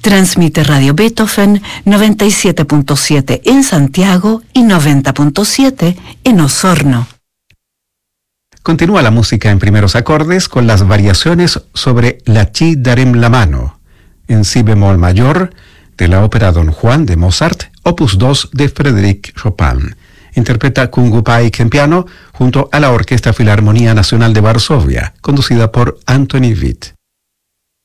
Transmite Radio Beethoven 97.7 en Santiago y 90.7 en Osorno. Continúa la música en primeros acordes con las variaciones sobre la Ci darem la mano, en si bemol mayor, de la ópera Don Juan de Mozart, opus 2 de Frédéric Chopin. Interpreta Kungu Paik en piano junto a la Orquesta Filarmonía Nacional de Varsovia, conducida por Anthony Witt.